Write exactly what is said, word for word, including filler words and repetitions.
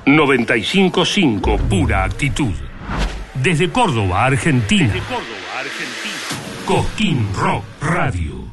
noventa y cinco punto cinco, pura actitud. Desde Córdoba, Argentina. Desde Córdoba, Argentina. Cosquín Rock Radio.